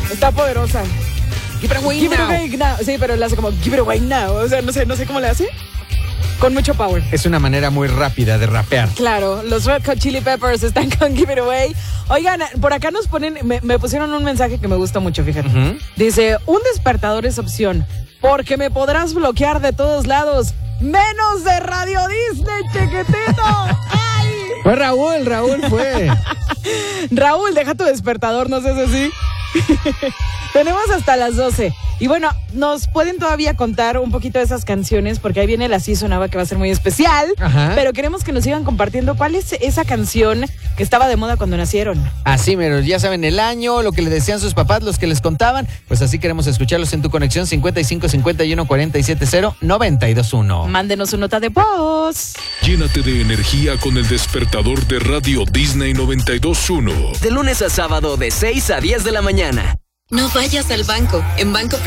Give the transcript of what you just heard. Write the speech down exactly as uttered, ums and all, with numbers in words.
Está poderosa. Give it away Give it now. away now. Sí, pero le hace como give it away now. O sea, no sé, no sé cómo le hace. Con mucho power. Es una manera muy rápida de rapear. Claro, los Red Hot Chili Peppers están con Give It Away. Oigan, por acá nos ponen, me, me pusieron un mensaje que me gusta mucho, fíjate. Uh-huh. Dice, un despertador es opción, porque me podrás bloquear de todos lados, menos de Radio Disney, chiquitito. ¡Ay! Fue Raúl, Raúl fue. Raúl, deja tu despertador, no seas así. Tenemos hasta las doce. Y bueno, nos pueden todavía contar un poquito de esas canciones, porque ahí viene la Season Ava, que va a ser muy especial. Ajá. Pero queremos que nos sigan compartiendo cuál es esa canción que estaba de moda cuando nacieron. Así, pero ya saben el año, lo que le decían sus papás, los que les contaban. Pues así queremos escucharlos en tu conexión cincuenta y cinco cincuenta y uno cuarenta y siete cero noventa y dos uno. Mándenos una nota de voz. Llénate de energía con el despertador de Radio Disney noventa y dos punto uno. De lunes a sábado de seis a diez de la mañana. No vayas al banco. En Banco